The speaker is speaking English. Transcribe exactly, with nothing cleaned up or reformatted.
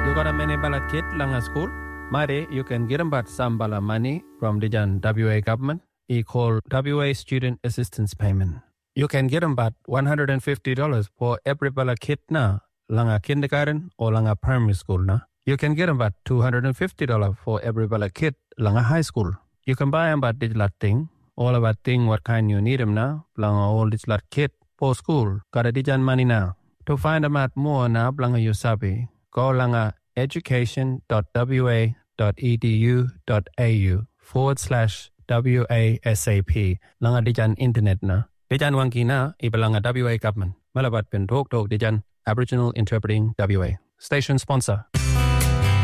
You got a many ballot kid langa school? Mari, you can get about some bala money from the W A government. E called W A Student Assistance Payment. You can get about one hundred fifty dollars for every bala kid na langa kindergarten or langa primary school na. You can get about two hundred fifty dollars for every bala kid langa high school. You can buy about digital thing, all about thing what kind you need them na, langa all digital kid for school. Got a digital money now. To find out more na langa you sabi, go langa education.wa.edu.au forward slash WASAP langa dijan internet na. Dijan wangi na ibalanga W A government. Malabat pen talk talk dijan Aboriginal Interpreting W A. Station sponsor.